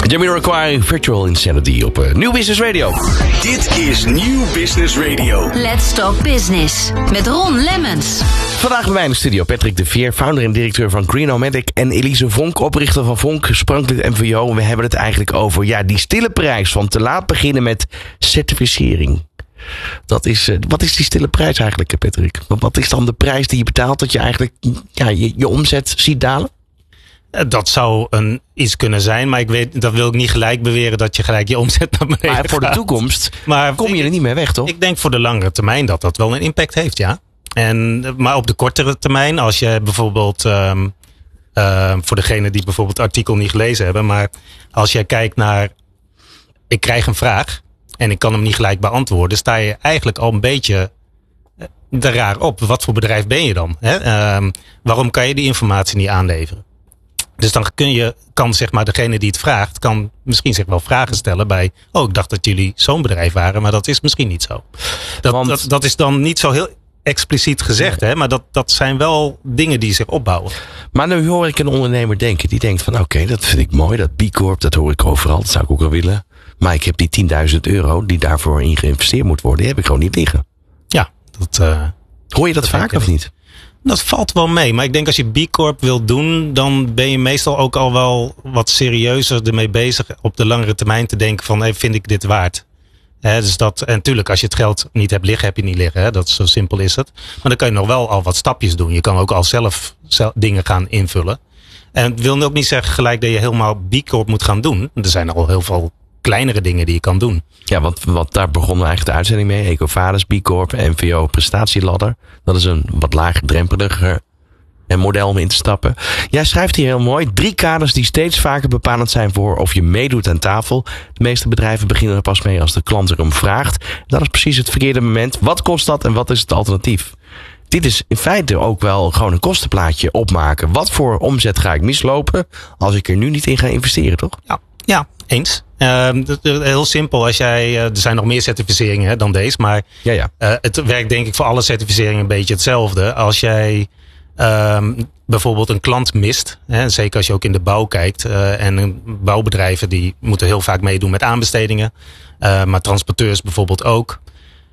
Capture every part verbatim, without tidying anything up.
Jamiroquai, Virtual Insanity op uh, Nieuw Business Radio. Dit is Nieuw Business Radio. Let's Talk Business met Ron Lemmens. Vandaag bij mij in de studio Patrick de Veer, founder en directeur van Green-O-Matic, en Elise Vonk, oprichter van Vonk, sprankelend M V O. En we hebben het eigenlijk over ja, die stille prijs van te laat beginnen met certificering. Dat is, uh, wat is die stille prijs eigenlijk, Patrick? Wat is dan de prijs die je betaalt dat je eigenlijk ja, je, je omzet ziet dalen? Dat zou een iets kunnen zijn, maar ik weet, dat wil ik niet gelijk beweren dat je gelijk je omzet naar beneden Maar voor gaat. de toekomst maar kom je ik, er niet meer weg, toch? Ik denk voor de langere termijn dat dat wel een impact heeft, ja. En, maar op de kortere termijn, als je bijvoorbeeld, um, uh, voor degenen die bijvoorbeeld het artikel niet gelezen hebben, maar als jij kijkt naar, ik krijg een vraag en ik kan hem niet gelijk beantwoorden, sta je eigenlijk al een beetje er raar op. Wat voor bedrijf ben je dan? Hè? Um, waarom kan je die informatie niet aanleveren? Dus dan kun je, kan zeg maar degene die het vraagt, kan misschien zich wel vragen stellen bij, oh, ik dacht dat jullie zo'n bedrijf waren, maar dat is misschien niet zo. Dat, Want, dat, dat is dan niet zo heel expliciet gezegd, hè, maar dat, dat zijn wel dingen die zich opbouwen. Maar nu hoor ik een ondernemer denken, die denkt van oké, okay, dat vind ik mooi, dat B Corp, dat hoor ik overal, dat zou ik ook wel willen. Maar ik heb die tienduizend euro die daarvoor in geïnvesteerd moet worden, die heb ik gewoon niet liggen. Ja, dat uh, hoor je dat, dat vaak of niet? Dat valt wel mee, maar ik denk als je B Corp wil doen, dan ben je meestal ook al wel wat serieuzer ermee bezig op de langere termijn te denken van, hey, vind ik dit waard? He, dus dat, en natuurlijk, als je het geld niet hebt liggen, heb je niet liggen. Hè? Dat zo simpel is het. Maar dan kan je nog wel al wat stapjes doen. Je kan ook al zelf, zelf dingen gaan invullen. En het wil ook niet zeggen gelijk dat je helemaal B Corp moet gaan doen. Er zijn al heel veel kleinere dingen die je kan doen. Ja, want, want daar begonnen we eigenlijk de uitzending mee. EcoVadis, B Corp, M V O, prestatieladder. Dat is een wat laagdrempeliger model om in te stappen. Jij schrijft hier heel mooi. Drie kaders die steeds vaker bepalend zijn voor of je meedoet aan tafel. De meeste bedrijven beginnen er pas mee als de klant erom vraagt. Dat is precies het verkeerde moment. Wat kost dat en wat is het alternatief? Dit is in feite ook wel gewoon een kostenplaatje opmaken. Wat voor omzet ga ik mislopen als ik er nu niet in ga investeren, toch? Ja, ja eens. Uh, heel simpel. Als jij, uh, er zijn nog meer certificeringen hè, dan deze. Maar ja, ja. Uh, het werkt denk ik voor alle certificeringen een beetje hetzelfde. Als jij um, bijvoorbeeld een klant mist. Hè, zeker als je ook in de bouw kijkt. Uh, en bouwbedrijven die moeten heel vaak meedoen met aanbestedingen. Uh, maar transporteurs bijvoorbeeld ook.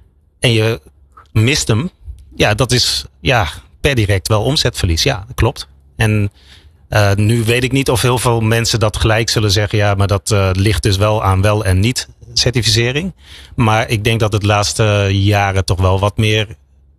En je mist hem. Ja, dat is ja, per direct wel omzetverlies. Ja, dat klopt. En uh, nu weet ik niet of heel veel mensen dat gelijk zullen zeggen. Ja, maar dat uh, ligt dus wel aan wel en niet certificering. Maar ik denk dat het de laatste jaren toch wel wat meer.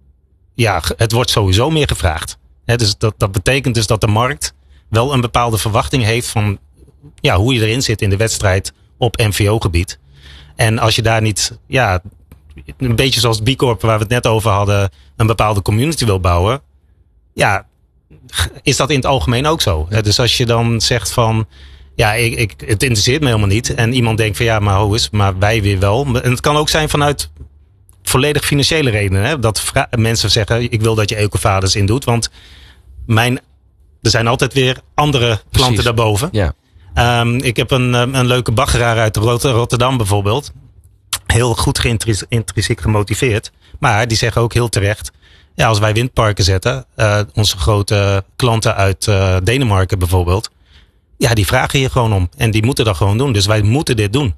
Ja, het wordt sowieso meer gevraagd. He, dus dat, dat betekent dus dat de markt wel een bepaalde verwachting heeft van ja, hoe je erin zit in de wedstrijd op M V O-gebied. En als je daar niet, ja, een beetje zoals B Corp waar we het net over hadden, een bepaalde community wil bouwen. Ja, is dat in het algemeen ook zo. He, dus als je dan zegt van, ja, ik, ik, het interesseert me helemaal niet. En iemand denkt van, ja, maar hoe is het? Maar wij weer wel. En het kan ook zijn vanuit volledig financiële redenen. Hè? Dat vra- mensen zeggen, ik wil dat je EcoVadis in doet. Want mijn, er zijn altijd weer andere klanten Precies. daarboven. Ja. Um, ik heb een, een leuke baggeraar uit Rot- Rotterdam bijvoorbeeld. Heel goed geïntris- intrinsiek gemotiveerd. Maar die zeggen ook heel terecht, ja, als wij windparken zetten, uh, onze grote klanten uit uh, Denemarken bijvoorbeeld, ja, die vragen hier gewoon om. En die moeten dat gewoon doen. Dus wij moeten dit doen.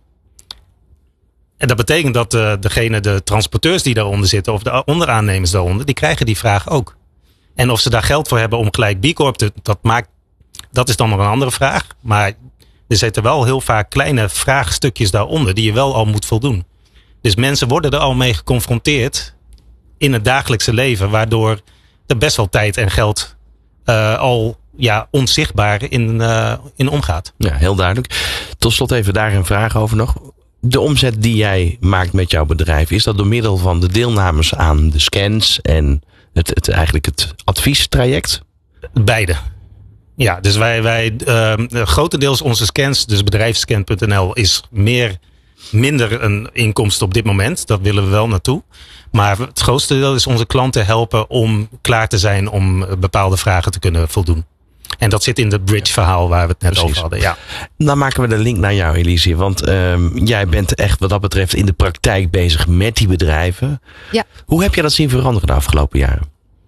En dat betekent dat uh, degene, de transporteurs die daaronder zitten, of de onderaannemers daaronder, die krijgen die vraag ook. En of ze daar geld voor hebben om gelijk B Corp te, dat maakt, dat is dan nog een andere vraag. Maar er zitten wel heel vaak kleine vraagstukjes daaronder die je wel al moet voldoen. Dus mensen worden er al mee geconfronteerd in het dagelijkse leven, waardoor er best wel tijd en geld uh, al ja, onzichtbaar in, uh, in omgaat. Ja, heel duidelijk. Tot slot even daar een vraag over nog. De omzet die jij maakt met jouw bedrijf, is dat door middel van de deelnames aan de scans en het, het eigenlijk het adviestraject? Beide. Ja, dus wij, wij uh, grotendeels onze scans, dus bedrijfsscan punt n l, is meer, minder een inkomst op dit moment. Dat willen we wel naartoe. Maar het grootste deel is onze klanten helpen om klaar te zijn om bepaalde vragen te kunnen voldoen. En dat zit in het bridge verhaal waar we het net Precies. over hadden. Ja. Dan maken we de link naar jou, Elise. Want um, jij bent echt wat dat betreft in de praktijk bezig met die bedrijven. Ja. Hoe heb je dat zien veranderen de afgelopen jaren?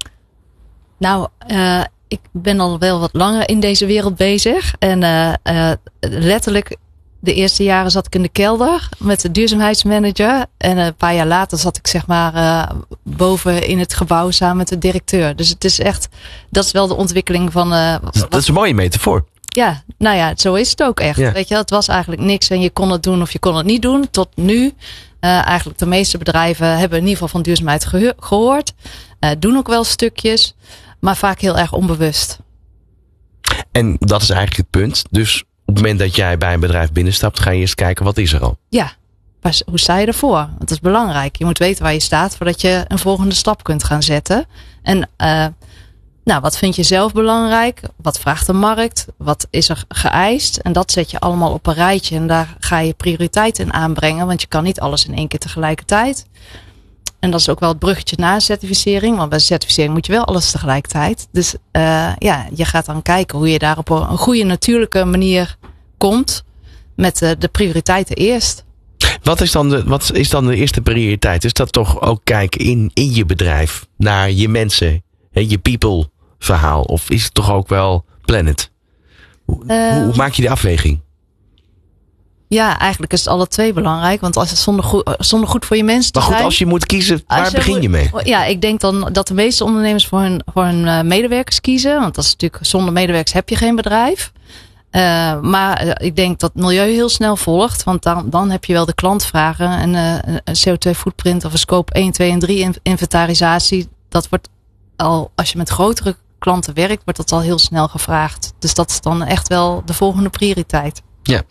Nou, uh, ik ben al wel wat langer in deze wereld bezig. En uh, uh, letterlijk de eerste jaren zat ik in de kelder met de duurzaamheidsmanager. En een paar jaar later zat ik zeg maar uh, boven in het gebouw samen met de directeur. Dus het is echt, dat is wel de ontwikkeling van... Uh, dat wat, is een mooie metafoor. Ja, nou ja, zo is het ook echt. Ja. Weet je, het was eigenlijk niks en je kon het doen of je kon het niet doen. Tot nu, uh, eigenlijk de meeste bedrijven hebben in ieder geval van duurzaamheid geho- gehoord. Uh, doen ook wel stukjes, maar vaak heel erg onbewust. En dat is eigenlijk het punt. Dus op het moment dat jij bij een bedrijf binnenstapt, ga je eerst kijken wat is er al. Ja, hoe sta je ervoor? Want dat is belangrijk. Je moet weten waar je staat voordat je een volgende stap kunt gaan zetten. En uh, nou, wat vind je zelf belangrijk? Wat vraagt de markt? Wat is er geëist? En dat zet je allemaal op een rijtje. En daar ga je prioriteit in aanbrengen. Want je kan niet alles in één keer tegelijkertijd. En dat is ook wel het bruggetje na certificering. Want bij certificering moet je wel alles tegelijkertijd. Dus uh, ja, je gaat dan kijken hoe je daar op een goede natuurlijke manier komt. Met uh, de prioriteiten eerst. Wat is, dan de, wat is dan de eerste prioriteit? Is dat toch ook kijken in, in je bedrijf? Naar je mensen, je people verhaal? Of is het toch ook wel planet? Hoe, uh, hoe, hoe maak je die afweging? Ja, eigenlijk is het alle twee belangrijk. Want als het zonder goed, zonder goed voor je mensen te zijn... Maar goed, zijn, als je moet kiezen, waar je begin moet, je mee? Ja, ik denk dan dat de meeste ondernemers voor hun, voor hun medewerkers kiezen. Want dat is natuurlijk, zonder medewerkers heb je geen bedrijf. Uh, maar uh, ik denk dat milieu heel snel volgt. Want dan, dan heb je wel de klantvragen. En uh, een C O twee footprint of een scope één, twee en drie inventarisatie. Dat wordt al, als je met grotere klanten werkt, wordt dat al heel snel gevraagd. Dus dat is dan echt wel de volgende prioriteit. Ja,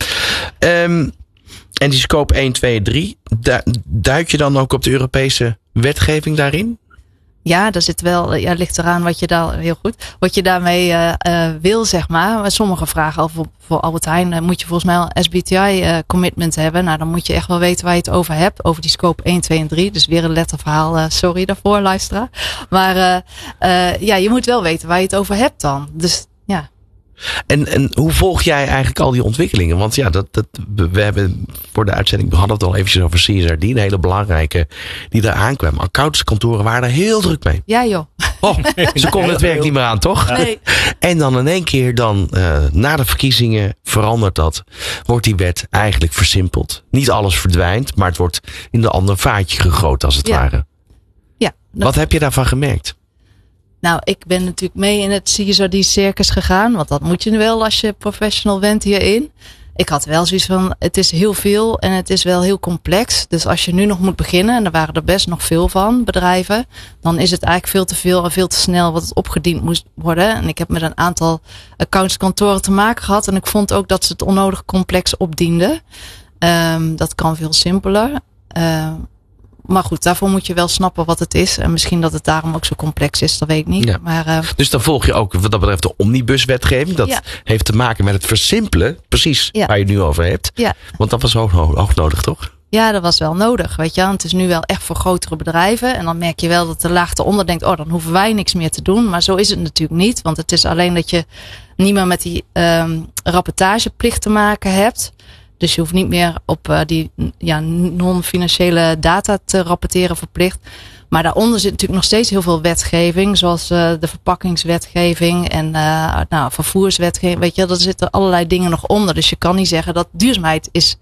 um, en die scope één, twee en drie, du- duik je dan ook op de Europese wetgeving daarin? Ja, daar zit wel, ja, ligt eraan wat je daar, heel goed, wat je daarmee uh, uh, wil, zeg maar. Maar sommige vragen, al voor, voor Albert Heijn, uh, moet je volgens mij al een S B T I uh, commitment hebben. Nou, dan moet je echt wel weten waar je het over hebt, over die scope één, twee en drie. Dus weer een letterverhaal, uh, sorry daarvoor, luisteraar. Maar uh, uh, ja, je moet wel weten waar je het over hebt dan. Dus ja. En, en hoe volg jij eigenlijk al die ontwikkelingen? Want ja, dat, dat, we hebben voor de uitzending, we hadden het al eventjes over C S R D, een hele belangrijke die daar aankwam. Accountantskantoren waren er heel druk mee. Ja joh. Oh, ze konden het werk niet meer aan, toch? Nee. En dan in één keer dan, uh, na de verkiezingen verandert dat. Wordt die wet eigenlijk versimpeld. Niet alles verdwijnt, maar het wordt in de ander vaatje gegoten als het ja. ware. Ja. Dat... Wat heb je daarvan gemerkt? Nou, ik ben natuurlijk mee in het C S R D-circus gegaan. Want dat moet je nu wel als je professional bent hierin. Ik had wel zoiets van, het is heel veel en het is wel heel complex. Dus als je nu nog moet beginnen, en er waren er best nog veel van, bedrijven. Dan is het eigenlijk veel te veel en veel te snel wat het opgediend moest worden. En ik heb met een aantal accountskantoren te maken gehad. En ik vond ook dat ze het onnodig complex opdienden. Um, dat kan veel simpeler. Uh, Maar goed, daarvoor moet je wel snappen wat het is. En misschien dat het daarom ook zo complex is, dat weet ik niet. Ja. Maar, uh, dus dan volg je ook wat dat betreft de omnibuswetgeving. Dat ja. heeft te maken met het versimpelen. Precies ja. waar je het nu over hebt. Ja. Want dat was ook hoog nodig, toch? Ja, dat was wel nodig. Weet je, het is nu wel echt voor grotere bedrijven. En dan merk je wel dat de laag eronder denkt, oh, dan hoeven wij niks meer te doen. Maar zo is het natuurlijk niet. Want het is alleen dat je niet meer met die um, rapportageplicht te maken hebt. Dus je hoeft niet meer op uh, die ja, non-financiële data te rapporteren verplicht. Maar daaronder zit natuurlijk nog steeds heel veel wetgeving. Zoals uh, de verpakkingswetgeving en uh, nou, vervoerswetgeving. Weet je, er zitten allerlei dingen nog onder. Dus je kan niet zeggen dat duurzaamheid is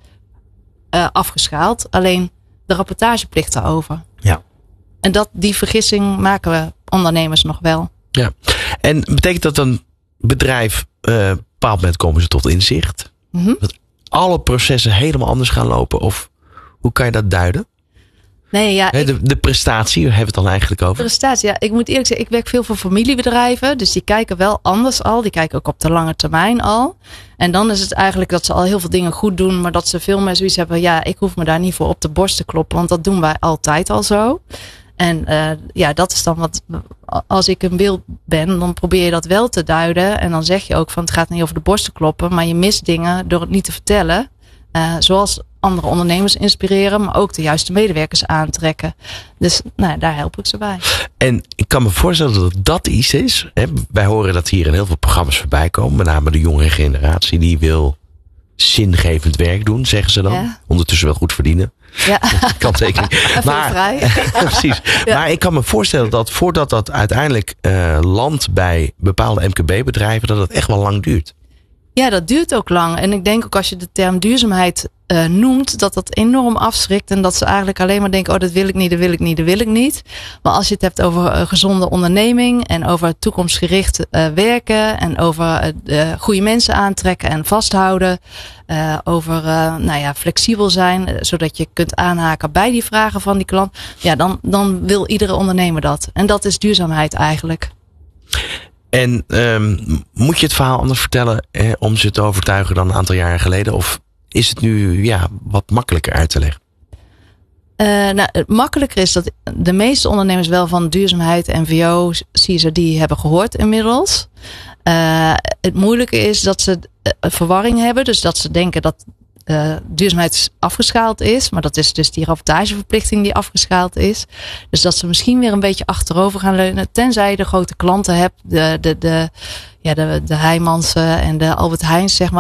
uh, afgeschaald. Alleen de rapportageplicht daarover. Ja. En dat, die vergissing maken we ondernemers nog wel. Ja. En betekent dat een bedrijf, uh, bepaald moment komen ze tot inzicht? Mm-hmm. Dat alle processen helemaal anders gaan lopen? Of hoe kan je dat duiden? Nee, ja, He, de, de prestatie, daar hebben we het dan eigenlijk over. Prestatie, ja. Ik moet eerlijk zeggen, ik werk veel voor familiebedrijven. Dus die kijken wel anders al. Die kijken ook op de lange termijn al. En dan is het eigenlijk dat ze al heel veel dingen goed doen. Maar dat ze veel meer zoiets hebben. Ja, ik hoef me daar niet voor op de borst te kloppen. Want dat doen wij altijd al zo. En uh, ja, dat is dan wat, als ik een beeld ben, dan probeer je dat wel te duiden. En dan zeg je ook van, het gaat niet over de borst te kloppen. Maar je mist dingen door het niet te vertellen. Uh, zoals andere ondernemers inspireren, maar ook de juiste medewerkers aantrekken. Dus nou, daar help ik ze bij. En ik kan me voorstellen dat dat iets is. Hè? Wij horen dat hier in heel veel programma's voorbij komen. Met name de jongere generatie die wil zingevend werk doen, zeggen ze dan. Ja. Ondertussen wel goed verdienen. Ja. Kanttekening. Maar, vrij. Precies. Ja. Maar ik kan me voorstellen dat voordat dat uiteindelijk uh, landt bij bepaalde M K B-bedrijven, dat het echt wel lang duurt. Ja, dat duurt ook lang. En ik denk ook als je de term duurzaamheid uh, noemt, dat dat enorm afschrikt. En dat ze eigenlijk alleen maar denken, oh, dat wil ik niet, dat wil ik niet, dat wil ik niet. Maar als je het hebt over uh, gezonde onderneming en over toekomstgericht uh, werken en over uh, goede mensen aantrekken en vasthouden. Uh, over uh, nou ja, flexibel zijn, uh, zodat je kunt aanhaken bij die vragen van die klant. Ja, dan, dan wil iedere ondernemer dat. En dat is duurzaamheid eigenlijk. En um, moet je het verhaal anders vertellen eh, om ze te overtuigen dan een aantal jaren geleden? Of is het nu ja, wat makkelijker uit te leggen? Uh, nou, het makkelijker is dat de meeste ondernemers wel van duurzaamheid, N V O, C S R D hebben gehoord inmiddels. Uh, het moeilijke is dat ze uh, verwarring hebben. Dus dat ze denken dat uh, duurzaamheid afgeschaald is. Maar dat is dus die rapportageverplichting die afgeschaald is. Dus dat ze misschien weer een beetje achterover gaan leunen. Tenzij je de grote klanten hebt. De, de, de, ja, de, de Heijmansen en de Albert Heijns, zeg maar.